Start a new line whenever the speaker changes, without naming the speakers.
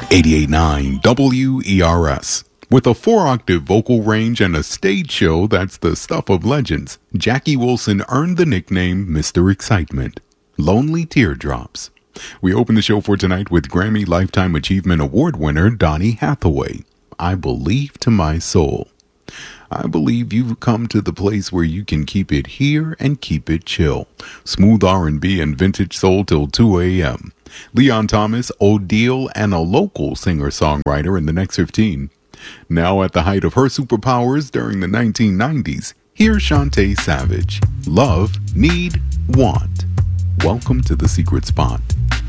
88.9 WERS. With a 4-octave vocal range and a stage show that's the stuff of legends, Jackie Wilson earned the nickname Mr. Excitement. Lonely Teardrops. We open the show for tonight with Grammy Lifetime Achievement Award winner Donny Hathaway. I Believe to My Soul. I believe you've come to the place where you can keep it here and keep it chill. Smooth R&B and vintage soul till 2 a.m. Leon Thomas, Odile, and a local singer-songwriter in the next 15. Now at the height of her superpowers during the 1990s, here's Shantae Savage. Love, Need, Want. Welcome to The Secret Spot.